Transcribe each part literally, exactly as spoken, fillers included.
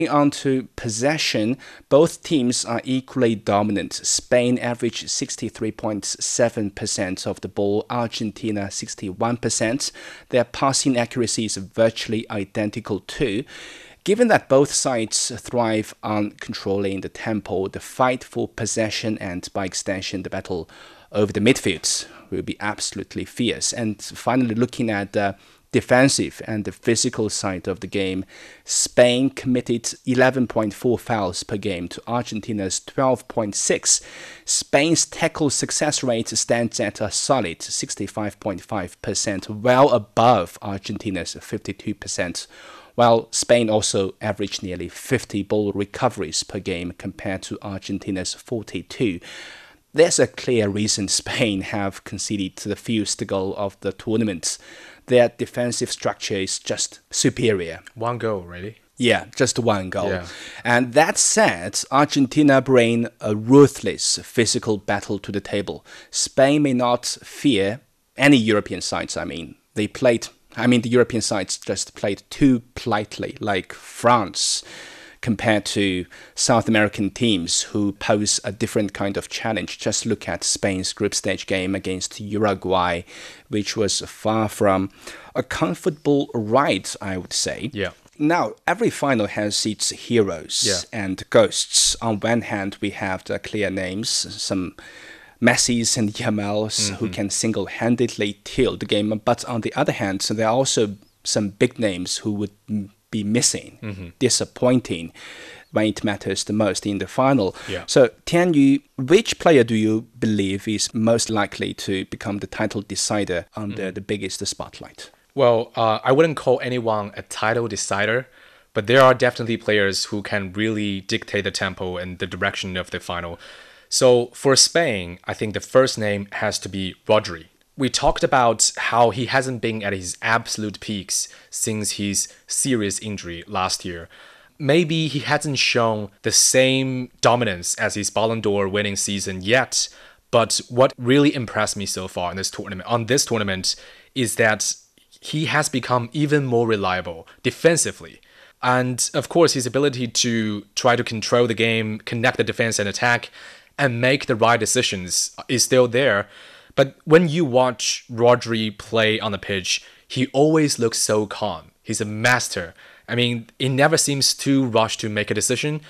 On to possession, both teams are equally dominant. Spain averaged sixty-three point seven percent of the ball, Argentina sixty-one percent. Their passing accuracy is virtually identical too. Given that both sides thrive on controlling the tempo, the fight for possession and, by extension, the battle over the midfield will be absolutely fierce. And finally, looking at the defensive and the physical side of the game, Spain committed eleven point four fouls per game to Argentina's twelve point six. Spain's tackle success rate stands at a solid sixty-five point five percent, well above Argentina's fifty-two percent, while Spain also averaged nearly fifty ball recoveries per game compared to Argentina's forty-two. There's a clear reason Spain have conceded the fewest goal of the tournament. Their defensive structure is just superior. One goal, really? Yeah, just one goal. Yeah. And that said, Argentina bring a ruthless physical battle to the table. Spain may not fear any European sides, I mean. They played, I mean, the European sides just played too politely, like France, compared to South American teams who pose a different kind of challenge. Just look at Spain's group stage game against Uruguay, which was far from a comfortable ride, I would say. Yeah. Now, every final has its heroes Yeah. and ghosts. On one hand, we have the clear names, some Messis and Yamals mm-hmm. who can single-handedly tilt the game. But on the other hand, so there are also some big names who would be missing, mm-hmm. disappointing when it matters the most in the final. Yeah. So, Tianyu, which player do you believe is most likely to become the title decider under mm-hmm. the biggest spotlight? Well, uh, I wouldn't call anyone a title decider, but there are definitely players who can really dictate the tempo and the direction of the final. So for Spain, I think the first name has to be Rodri. We talked about how he hasn't been at his absolute peaks since his serious injury last year. Maybe he hasn't shown the same dominance as his Ballon d'Or winning season yet, but what really impressed me so far in this tournament, on this tournament, is that he has become even more reliable defensively. And of course, his ability to try to control the game, connect the defense and attack, and make the right decisions is still there. But when you watch Rodri play on the pitch, he always looks so calm. He's a master. I mean, he never seems too rushed to make a decision.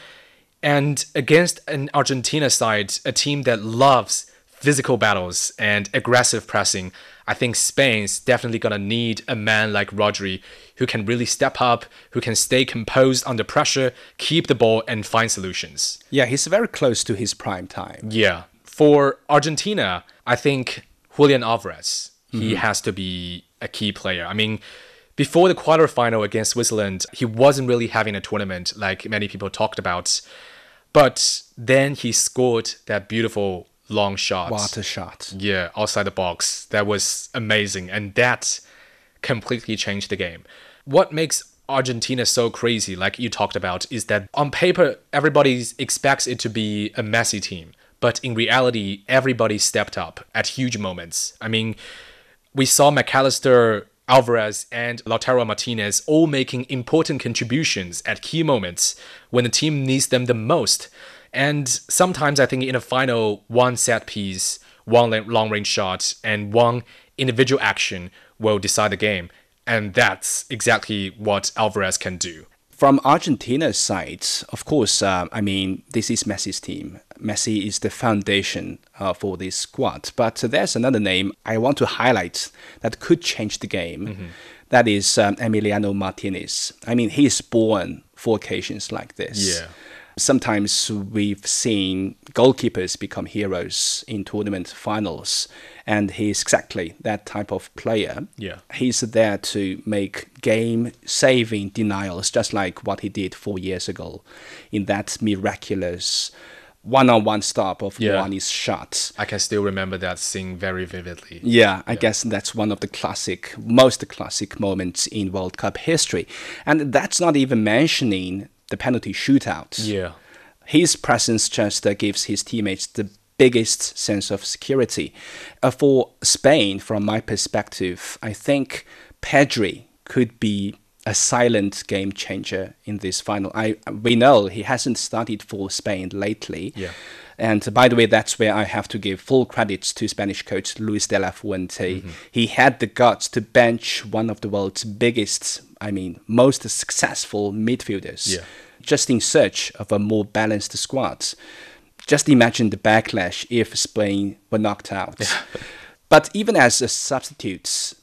And against an Argentina side, a team that loves physical battles and aggressive pressing, I think Spain's definitely going to need a man like Rodri who can really step up, who can stay composed under pressure, keep the ball, and find solutions. Yeah, he's very close to his prime time. Yeah. For Argentina, I think Julian Alvarez, he Mm-hmm. has to be a key player. I mean, before the quarterfinal against Switzerland, he wasn't really having a tournament like many people talked about. But then he scored that beautiful long shot. Water shot. Yeah, outside the box. That was amazing. And that completely changed the game. What makes Argentina so crazy, like you talked about, is that on paper, everybody expects it to be a Messi team. But in reality, everybody stepped up at huge moments. I mean, we saw McAllister, Alvarez, and Lautaro Martinez all making important contributions at key moments when the team needs them the most. And sometimes I think in a final, one set piece, one long-range shot, and one individual action will decide the game. And that's exactly what Alvarez can do. From Argentina's side, of course, uh, I mean, this is Messi's team. Messi is the foundation uh, for this squad. But uh, there's another name I want to highlight that could change the game. Mm-hmm. That is um, Emiliano Martinez. I mean, he's born for occasions like this. Yeah. Sometimes we've seen goalkeepers become heroes in tournament finals, and he's exactly that type of player. Yeah. He's there to make game-saving denials, just like what he did four years ago in that miraculous one-on-one stop of Yeah. Muani's shot. I can still remember that scene very vividly. Yeah, I guess that's one of the classic, most classic moments in World Cup history. And that's not even mentioning the penalty shootout. Yeah. His presence just uh, gives his teammates the biggest sense of security. Uh, for Spain, from my perspective, I think Pedri could be a silent game changer in this final. I We know he hasn't started for Spain lately. Yeah. And by the way, that's where I have to give full credits to Spanish coach Luis de la Fuente. Mm-hmm. He had the guts to bench one of the world's biggest, I mean, most successful midfielders, Yeah. just in search of a more balanced squad. Just imagine the backlash if Spain were knocked out. But even as a substitute,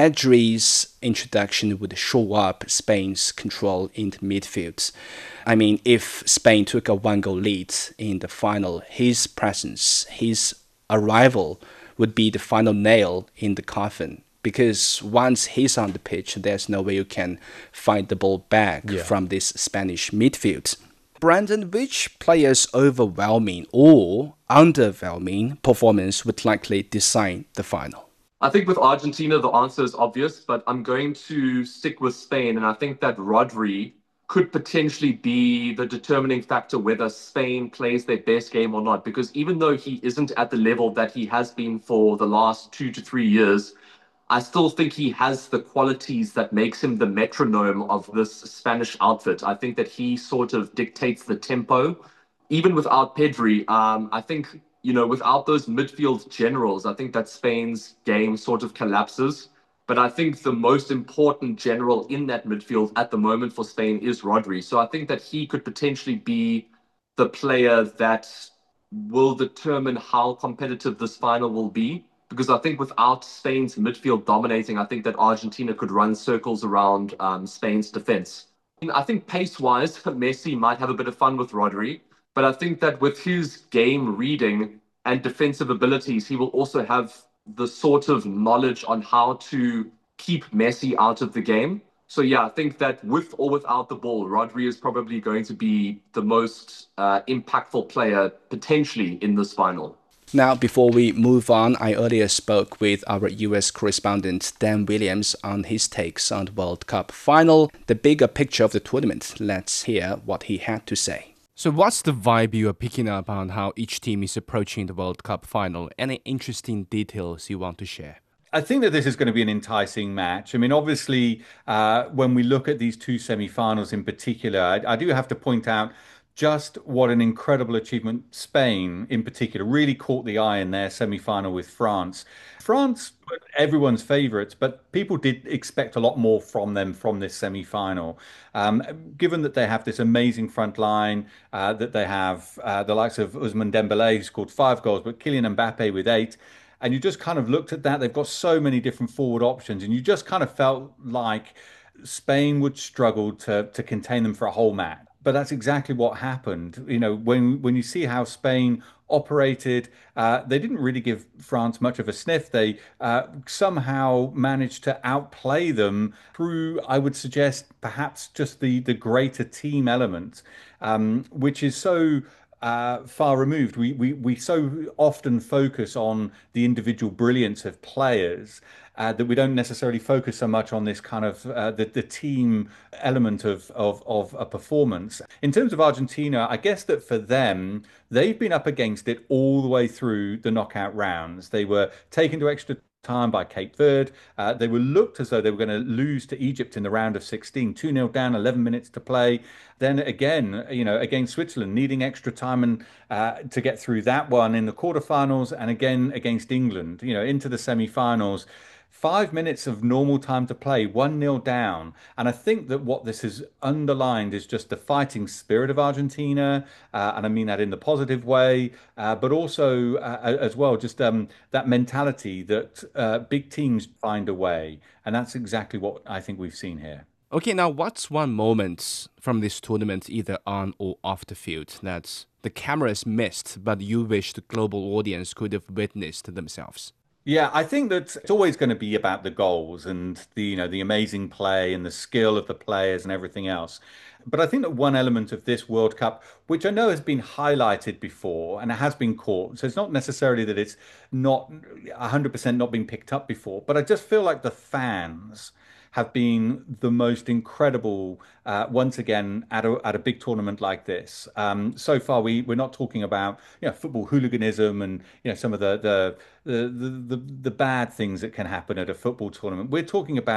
Pedri's introduction would shore up Spain's control in the midfield. I mean, if Spain took a one-goal lead in the final, his presence, his arrival would be the final nail in the coffin. Because once he's on the pitch, there's no way you can find the ball back Yeah. from this Spanish midfield. Brandon, which player's overwhelming or underwhelming performance would likely decide the final? I think with Argentina, the answer is obvious, but I'm going to stick with Spain. And I think that Rodri could potentially be the determining factor whether Spain plays their best game or not. Because even though he isn't at the level that he has been for the last two to three years, I still think he has the qualities that makes him the metronome of this Spanish outfit. I think that he sort of dictates the tempo. Even without Pedri, um, I think, you know, without those midfield generals, I think that Spain's game sort of collapses. But I think the most important general in that midfield at the moment for Spain is Rodri. So I think that he could potentially be the player that will determine how competitive this final will be. Because I think without Spain's midfield dominating, I think that Argentina could run circles around um, Spain's defense. And I think pace-wise, Messi might have a bit of fun with Rodri, but I think that with his game reading and defensive abilities, he will also have the sort of knowledge on how to keep Messi out of the game. So yeah, I think that with or without the ball, Rodri is probably going to be the most uh, impactful player potentially in this final. Now, before we move on, I earlier spoke with our U S correspondent Dan Williams on his takes on the World Cup final, the bigger picture of the tournament. Let's hear what he had to say. So what's the vibe you are picking up on how each team is approaching the World Cup final? Any interesting details you want to share? I think that this is going to be an enticing match. I mean, obviously, uh, when we look at these two semi-finals in particular, I, I do have to point out just what an incredible achievement Spain, in particular, really caught the eye in their semi-final with France. France were everyone's favourites, but people did expect a lot more from them from this semi-final. Um, given that they have this amazing front line, uh, that they have uh, the likes of Ousmane Dembélé, who scored five goals, but Kylian Mbappe with eight. And you just kind of looked at that. They've got so many different forward options, and you just kind of felt like Spain would struggle to to contain them for a whole match. But that's exactly what happened. You know, when when you see how Spain operated, uh, they didn't really give France much of a sniff. They uh, somehow managed to outplay them through, I would suggest, perhaps just the the greater team element, um, which is so uh, far removed. We, we we so often focus on the individual brilliance of players uh, that we don't necessarily focus so much on this kind of uh, the the team element of of of a performance. In terms of Argentina, I guess that for them, they've been up against it all the way through the knockout rounds. They were taken to extra time by Cape Verde. Uh, they were looked as though they were going to lose to Egypt in the round of sixteen, two nil down, eleven minutes to play. Then again, you know, against Switzerland, needing extra time and uh, to get through that one in the quarterfinals, and again against England, you know, into the semi-finals. Five minutes of normal time to play, one nil down. And I think that what this has underlined is just the fighting spirit of Argentina. Uh, and I mean that in the positive way, uh, but also uh, as well, just um, that mentality that uh, big teams find a way. And that's exactly what I think we've seen here. Okay, now what's one moment from this tournament, either on or off the field, that the cameras missed, but you wish the global audience could have witnessed themselves? Yeah, I think that it's always going to be about the goals and the, you know, the amazing play and the skill of the players and everything else. But I think that one element of this World Cup, which I know has been highlighted before and it has been caught, so it's not necessarily that it's not one hundred percent not being picked up before, but I just feel like the fans have been the most incredible uh, once again at a at a big tournament like this. Um, so far, we we're not talking about you know football hooliganism and you know some of the the the the, the, the bad things that can happen at a football tournament. We're talking about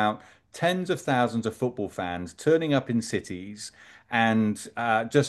tens of thousands of football fans turning up in cities and uh, just